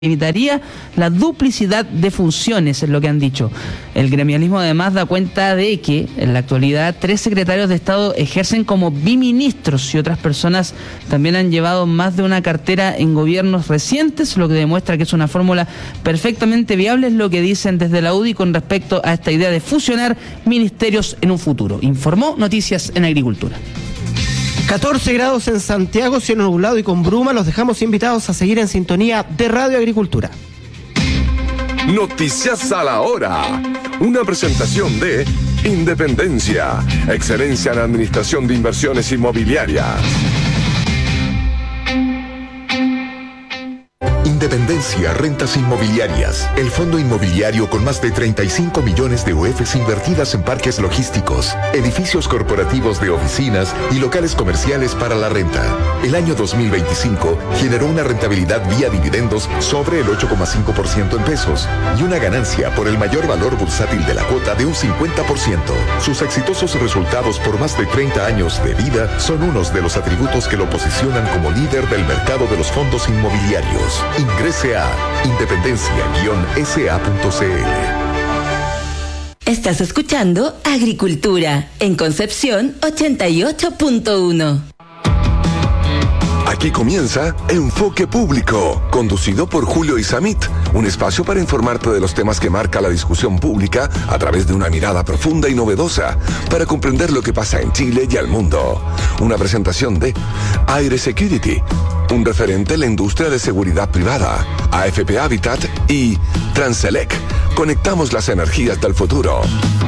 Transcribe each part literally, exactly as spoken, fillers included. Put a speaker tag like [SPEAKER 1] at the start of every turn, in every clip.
[SPEAKER 1] evitaría la duplicidad de funciones, es lo que han dicho. El gremialismo además da cuenta de que en la actualidad tres secretarios de Estado ejercen como biministros y otras personas también han llevado más de una cartera en gobiernos recientes, lo que demuestra que es una fórmula perfectamente viable, es lo que dicen desde la U D I con respecto a esta idea de fusionar ministerios en un futuro. Informó Noticias en Agricultura.
[SPEAKER 2] catorce grados en Santiago, cielo nublado y con bruma. Los dejamos invitados a seguir en sintonía de Radio Agricultura.
[SPEAKER 3] Noticias a la hora. Una presentación de Independencia, excelencia en administración de inversiones inmobiliarias. Independencia Rentas Inmobiliarias, el fondo inmobiliario con más de treinta y cinco millones de U Fs invertidas en parques logísticos, edificios corporativos de oficinas y locales comerciales para la renta. El año dos mil veinticinco generó una rentabilidad vía dividendos sobre el ocho coma cinco por ciento en pesos y una ganancia por el mayor valor bursátil de la cuota de un cincuenta por ciento. Sus exitosos resultados por más de treinta años de vida son unos de los atributos que lo posicionan como líder del mercado de los fondos inmobiliarios. Ingrese a independencia guion s a punto c l.
[SPEAKER 4] Estás escuchando Agricultura en Concepción ochenta y ocho punto uno.
[SPEAKER 3] Aquí comienza Enfoque Público, conducido por Julio Isamit, un espacio para informarte de los temas que marca la discusión pública a través de una mirada profunda y novedosa, para comprender lo que pasa en Chile y al mundo. Una presentación de Aire Security, un referente en la industria de seguridad privada, A F P Habitat y Transelec. Conectamos las energías del futuro.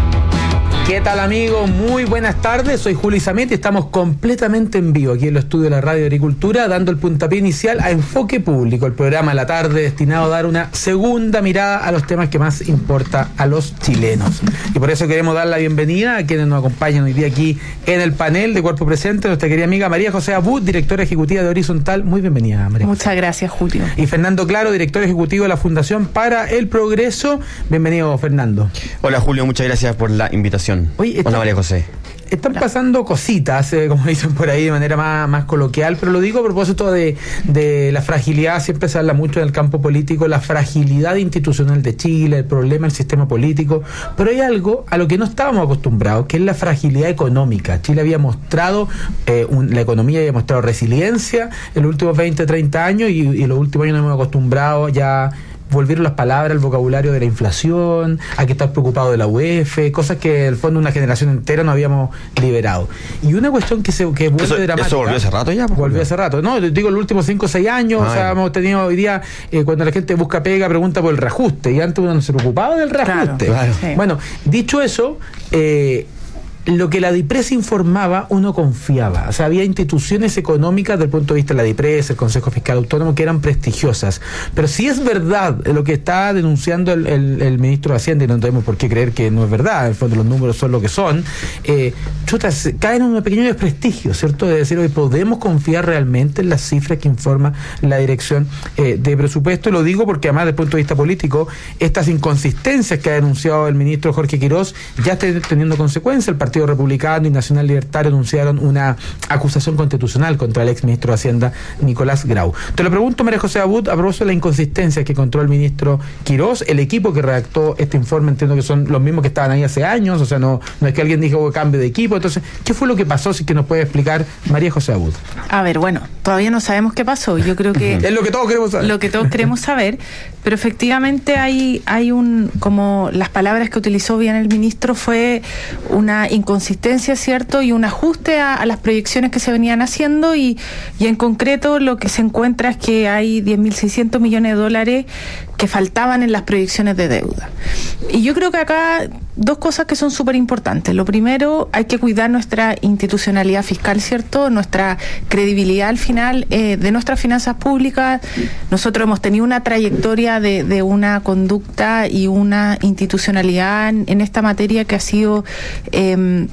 [SPEAKER 5] ¿Qué tal, amigos? Muy buenas tardes, soy Julio Isamit y estamos completamente en vivo aquí en los estudios de la Radio Agricultura, dando el puntapié inicial a Enfoque Público, el programa de la tarde destinado a dar una segunda mirada a los temas que más importa a los chilenos. Y por eso queremos dar la bienvenida a quienes nos acompañan hoy día aquí en el panel de Cuerpo Presente, nuestra querida amiga María José Abud, directora ejecutiva de Horizontal. Muy bienvenida, María.
[SPEAKER 6] Muchas gracias, Julio.
[SPEAKER 5] Y Fernando Claro, director ejecutivo de la Fundación para el Progreso. Bienvenido, Fernando.
[SPEAKER 7] Hola, Julio, muchas gracias por la invitación.
[SPEAKER 5] Oye, está,
[SPEAKER 7] Hola, María José.
[SPEAKER 5] Están pasando cositas, eh, como dicen por ahí de manera más, más coloquial, pero lo digo a propósito de, de la fragilidad. Siempre se habla mucho en el campo político, la fragilidad institucional de Chile, el problema del sistema político, pero hay algo a lo que no estábamos acostumbrados, que es la fragilidad económica. Chile había mostrado, eh, un, la economía había mostrado resiliencia en los últimos veinte, treinta años y, y en los últimos años nos hemos acostumbrado ya. Volvieron las palabras, el vocabulario de la inflación, hay que estar preocupado de la U E F, cosas que en el fondo una generación entera no habíamos liberado. Y una cuestión que se que vuelve
[SPEAKER 7] eso,
[SPEAKER 5] dramática.
[SPEAKER 7] ¿Eso volvió hace rato ya?
[SPEAKER 5] Volvió hace rato. No, digo los últimos cinco o seis años, Ay. o sea, hemos tenido hoy día, eh, cuando la gente busca pega, pregunta por el reajuste, y antes uno no se preocupaba del reajuste.
[SPEAKER 6] Claro, claro. Sí.
[SPEAKER 5] Bueno, dicho eso, eh, lo que la DIPRES informaba, uno confiaba. O sea, había instituciones económicas desde el punto de vista de la DIPRES, el Consejo Fiscal Autónomo, que eran prestigiosas. Pero si es verdad lo que está denunciando el, el, el ministro de Hacienda, y no tenemos por qué creer que no es verdad, en el fondo los números son lo que son, eh, chutas, caen en un pequeño desprestigio, ¿cierto? De decir, hoy podemos confiar realmente en las cifras que informa la Dirección eh, de Presupuesto. Lo digo porque además, desde el punto de vista político, estas inconsistencias que ha denunciado el ministro Jorge Quirós ya están teniendo consecuencias. El Partido Partido Republicano y Nacional Libertario anunciaron una acusación constitucional contra el ex ministro de Hacienda, Nicolás Grau. Te lo pregunto, María José Abud, a propósito de la inconsistencia que encontró el ministro Quirós, el equipo que redactó este informe, entiendo que son los mismos que estaban ahí hace años, o sea, no, no es que alguien dijo cambio de equipo. Entonces, ¿qué fue lo que pasó? Si que nos puede explicar María José Abud.
[SPEAKER 6] A ver, bueno, todavía no sabemos qué pasó. Yo creo que
[SPEAKER 5] es lo que todos queremos saber.
[SPEAKER 6] Lo que todos queremos saber, pero efectivamente hay, hay un, como las palabras que utilizó bien el ministro, fue una inconsistencia, ¿cierto? Y un ajuste a, a las proyecciones que se venían haciendo y, y en concreto lo que se encuentra es que hay diez mil seiscientos millones de dólares que faltaban en las proyecciones de deuda. Y yo creo que acá dos cosas que son súper importantes. Lo primero, hay que cuidar nuestra institucionalidad fiscal, ¿cierto? Nuestra credibilidad al final eh, de nuestras finanzas públicas. Nosotros hemos tenido una trayectoria de, de una conducta y una institucionalidad en, en esta materia que ha sido eh,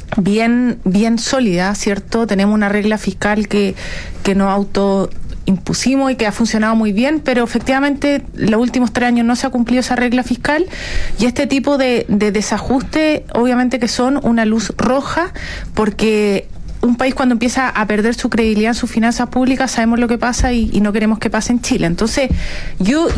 [SPEAKER 6] bien, bien sólida, ¿cierto? Tenemos una regla fiscal que, que nos auto impusimos y que ha funcionado muy bien, pero efectivamente los últimos tres años no se ha cumplido esa regla fiscal y este tipo de, de desajuste obviamente que son una luz roja porque un país cuando empieza a perder su credibilidad en sus finanzas públicas, sabemos lo que pasa y, y no queremos que pase en Chile. Entonces, yo